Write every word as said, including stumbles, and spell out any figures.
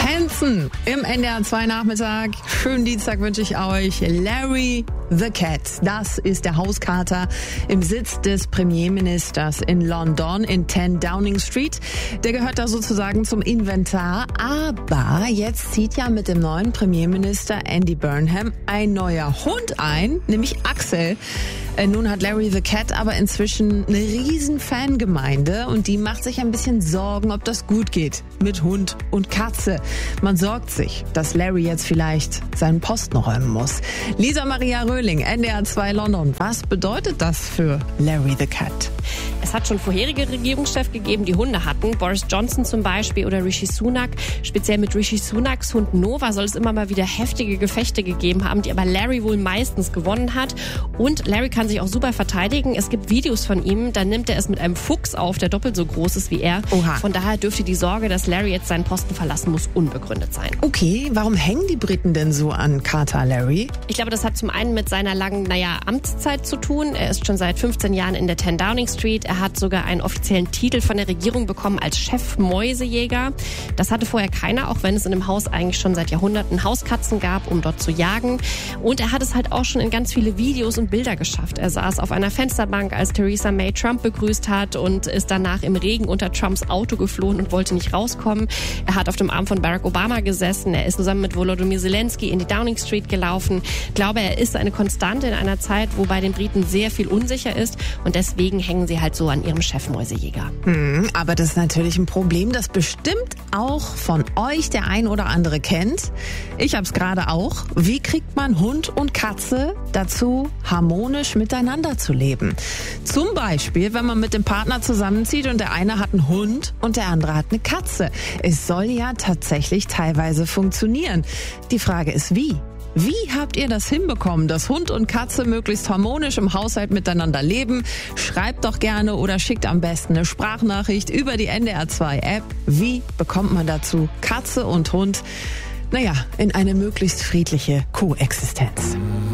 Hansen im N D R zwei Nachmittag. Schönen Dienstag wünsche ich euch. Larry the Cat, das ist der Hauskater im Sitz des Premierministers in London in zehn Downing Street. Der gehört da sozusagen zum Inventar. Aber jetzt zieht ja mit dem neuen Premierminister Andy Burnham ein neuer Hund ein, nämlich Axel. Nun hat Larry the Cat aber inzwischen eine riesen Fangemeinde und die macht sich ein bisschen Sorgen, ob das gut geht mit Hund und Katze. Man sorgt sich, dass Larry jetzt vielleicht seinen Posten räumen muss. Lisa Maria Röhling, N D R zwei London. Was bedeutet das für Larry the Cat? Es hat schon vorherige Regierungschefs gegeben, die Hunde hatten. Boris Johnson zum Beispiel oder Rishi Sunak. Speziell mit Rishi Sunaks Hund Nova soll es immer mal wieder heftige Gefechte gegeben haben, die aber Larry wohl meistens gewonnen hat. Und Larry kann sich auch super verteidigen. Es gibt Videos von ihm, da nimmt er es mit einem Fuchs auf, der doppelt so groß ist wie er. Oha. Von daher dürfte die Sorge, dass Larry jetzt seinen Posten verlassen muss, unbegründet sein. Okay, warum hängen die Briten denn so an Kater Larry? Ich glaube, das hat zum einen mit seiner langen, naja, Amtszeit zu tun. Er ist schon seit fünfzehn Jahren in der zehn Downing Street. Er hat sogar einen offiziellen Titel von der Regierung bekommen als Chefmäusejäger. Das hatte vorher keiner, auch wenn es in dem Haus eigentlich schon seit Jahrhunderten Hauskatzen gab, um dort zu jagen. Und er hat es halt auch schon in ganz viele Videos und Bilder geschafft. Er saß auf einer Fensterbank, als Theresa May Trump begrüßt hat und ist danach im Regen unter Trumps Auto geflohen und wollte nicht rauskommen. Er hat auf dem Arm von Barack Obama gesessen. Er ist zusammen mit Volodymyr Zelensky in die Downing Street gelaufen. Ich glaube, er ist eine Konstante in einer Zeit, wo bei den Briten sehr viel unsicher ist und deswegen hängen sie halt so an ihrem Chefmäusejäger. Hm, aber das ist natürlich ein Problem, das bestimmt auch von euch der ein oder andere kennt. Ich hab's gerade auch. Wie kriegt man Hund und Katze dazu, harmonisch miteinander zu leben? Zum Beispiel, wenn man mit dem Partner zusammenzieht und der eine hat einen Hund und der andere hat eine Katze. Es soll ja tatsächlich teilweise funktionieren. Die Frage ist, wie? Wie habt ihr das hinbekommen, dass Hund und Katze möglichst harmonisch im Haushalt miteinander leben? Schreibt doch gerne oder schickt am besten eine Sprachnachricht über die N D R zwei App. Wie bekommt man dazu Katze und Hund, naja, in eine möglichst friedliche Koexistenz?